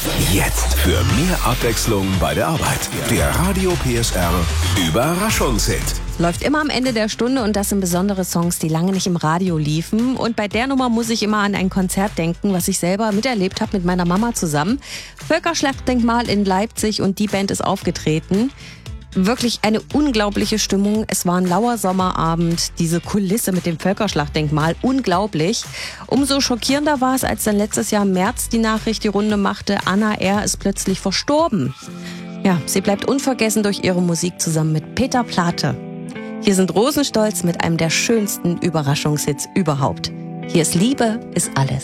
Jetzt für mehr Abwechslung bei der Arbeit. Der Radio PSR Überraschungshit. Läuft immer am Ende der Stunde und das sind besondere Songs, die lange nicht im Radio liefen. Und bei der Nummer muss ich immer an ein Konzert denken, was ich selber miterlebt habe mit meiner Mama zusammen. Völkerschlachtdenkmal in Leipzig und die Band ist aufgetreten. Wirklich eine unglaubliche Stimmung. Es war ein lauer Sommerabend. Diese Kulisse mit dem Völkerschlachtdenkmal, unglaublich. Umso schockierender war es, als dann letztes Jahr im März die Nachricht die Runde machte, Anna R. ist plötzlich verstorben. Ja, sie bleibt unvergessen durch ihre Musik zusammen mit Peter Plate. Hier sind Rosenstolz mit einem der schönsten Überraschungshits überhaupt. Hier ist Liebe ist alles.